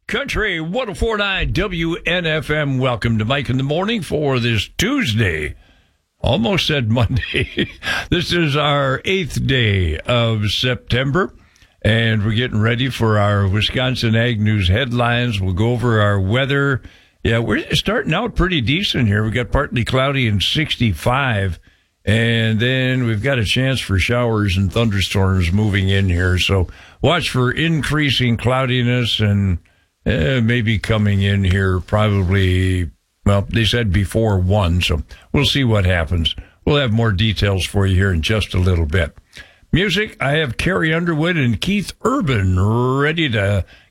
Country 104.9 WNFM. Welcome to Mike in the Morning for this Tuesday. Almost said Monday. This is our 8th day of September, and we're getting ready for our Wisconsin Ag News headlines. We'll go over our weather. Yeah, we're starting out pretty decent here. We got partly cloudy and 65, and then we've got a chance for showers and thunderstorms moving in here. So watch for increasing cloudiness and maybe coming in here probably, well, they said before 1, so we'll see what happens. We'll have more details for you here in just a little bit. Music, I have Carrie Underwood and Keith Urban ready to